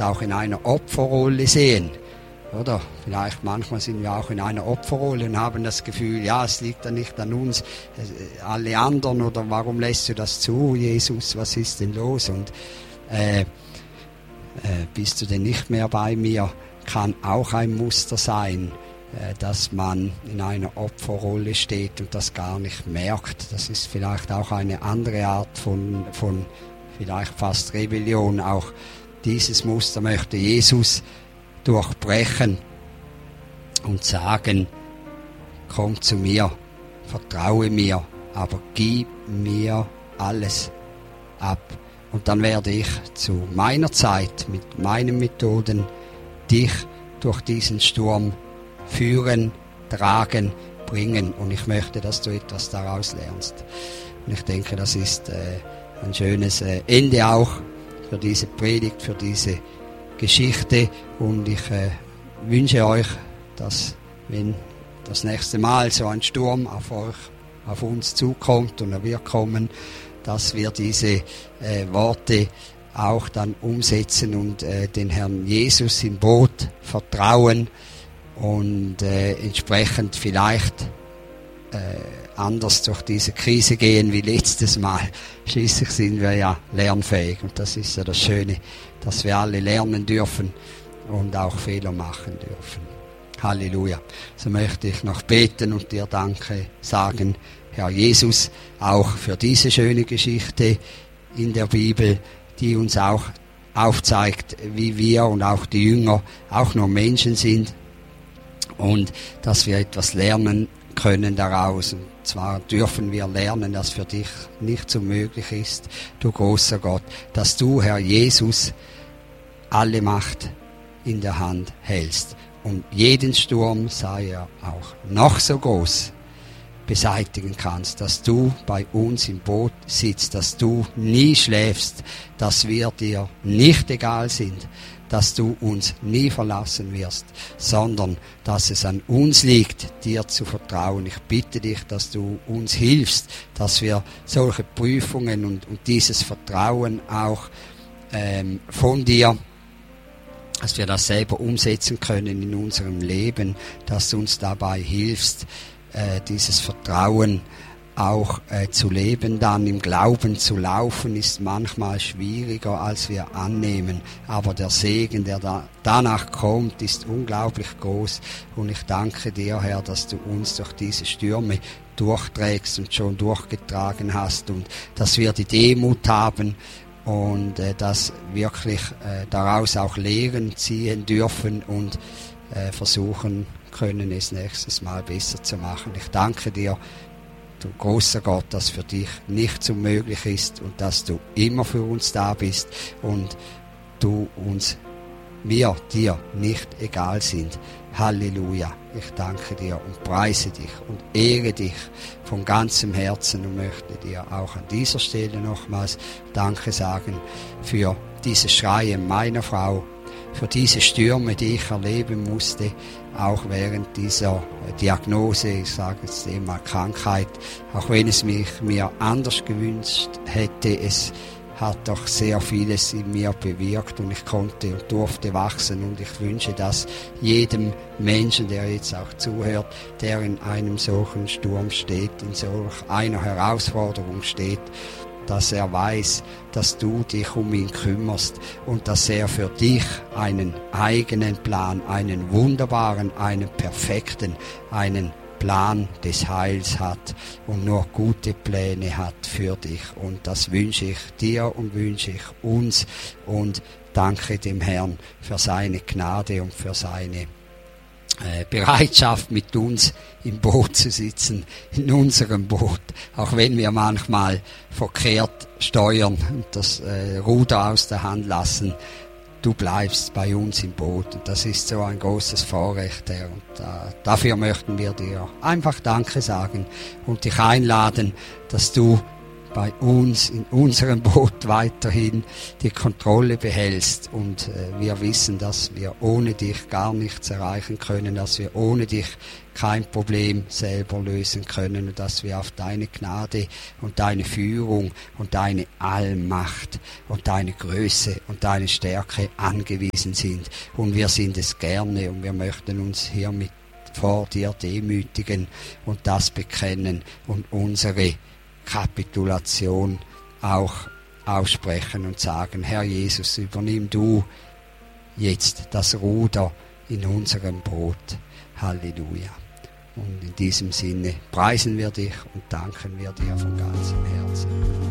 auch in einer Opferrolle sehen. Oder vielleicht manchmal sind wir auch in einer Opferrolle und haben das Gefühl, ja, es liegt ja nicht an uns, alle anderen, oder warum lässt du das zu, Jesus, was ist denn los? Und bist du denn nicht mehr bei mir? Kann auch ein Muster sein, dass man in einer Opferrolle steht und das gar nicht merkt. Das ist vielleicht auch eine andere Art von vielleicht fast Rebellion. Auch dieses Muster möchte Jesus durchbrechen und sagen, komm zu mir, vertraue mir, aber gib mir alles ab. Und dann werde ich zu meiner Zeit mit meinen Methoden dich durch diesen Sturm führen, tragen, bringen. Und ich möchte, dass du etwas daraus lernst. Und ich denke, das ist ein schönes Ende auch für diese Predigt, für diese Geschichte. Und ich wünsche euch, dass, wenn das nächste Mal so ein Sturm auf uns zukommt, und er wird kommen, dass wir diese Worte auch dann umsetzen und den Herrn Jesus im Boot vertrauen und entsprechend vielleicht anders durch diese Krise gehen wie letztes Mal. Schließlich sind wir ja lernfähig und das ist ja das Schöne, dass wir alle lernen dürfen und auch Fehler machen dürfen. Halleluja. So möchte ich noch beten und dir Danke sagen, Herr Jesus, auch für diese schöne Geschichte in der Bibel, die uns auch aufzeigt, wie wir und auch die Jünger auch nur Menschen sind und dass wir etwas lernen können daraus. Und zwar dürfen wir lernen, dass für dich nicht so möglich ist, du großer Gott, dass du, Herr Jesus, alle Macht in der Hand hältst und jeden Sturm, sei er auch noch so groß, beseitigen kannst, dass du bei uns im Boot sitzt, dass du nie schläfst, dass wir dir nicht egal sind, dass du uns nie verlassen wirst, sondern dass es an uns liegt, dir zu vertrauen. Ich bitte dich, dass du uns hilfst, dass wir solche Prüfungen und dieses Vertrauen auch von dir, dass wir das selber umsetzen können in unserem Leben, dass du uns dabei hilfst, dieses Vertrauen auch zu leben, dann im Glauben zu laufen, ist manchmal schwieriger, als wir annehmen. Aber der Segen, der danach kommt, ist unglaublich groß. Und ich danke dir, Herr, dass du uns durch diese Stürme durchträgst und schon durchgetragen hast und dass wir die Demut haben und dass wirklich daraus auch Lehren ziehen dürfen und versuchen können, es nächstes Mal besser zu machen. Ich danke dir, du großer Gott, dass für dich nichts unmöglich ist und dass du immer für uns da bist und wir dir nicht egal sind. Halleluja. Ich danke dir und preise dich und ehre dich von ganzem Herzen und möchte dir auch an dieser Stelle nochmals Danke sagen für dieses Schreien meiner Frau, für diese Stürme, die ich erleben musste, auch während dieser Diagnose, ich sage jetzt einmal Krankheit, auch wenn es mir anders gewünscht hätte, es hat doch sehr vieles in mir bewirkt und ich konnte und durfte wachsen und ich wünsche das jedem Menschen, der jetzt auch zuhört, der in einem solchen Sturm steht, in solch einer Herausforderung steht, dass er weiß, dass du dich um ihn kümmerst und dass er für dich einen eigenen Plan, einen wunderbaren, einen perfekten, einen Plan des Heils hat und nur gute Pläne hat für dich. Und das wünsche ich dir und wünsche ich uns und danke dem Herrn für seine Gnade und für seine Bereitschaft, mit uns im Boot zu sitzen, in unserem Boot, auch wenn wir manchmal verkehrt steuern und das Ruder aus der Hand lassen. Du bleibst bei uns im Boot und das ist so ein großes Vorrecht, Herr. Und dafür möchten wir dir einfach Danke sagen und dich einladen, dass du bei uns, in unserem Boot weiterhin die Kontrolle behältst. Und wir wissen, dass wir ohne dich gar nichts erreichen können, dass wir ohne dich kein Problem selber lösen können und dass wir auf deine Gnade und deine Führung und deine Allmacht und deine Größe und deine Stärke angewiesen sind. Und wir sind es gerne und wir möchten uns hiermit vor dir demütigen und das bekennen und unsere Kapitulation auch aussprechen und sagen: Herr Jesus, übernimm du jetzt das Ruder in unserem Boot. Halleluja. Und in diesem Sinne preisen wir dich und danken wir dir von ganzem Herzen.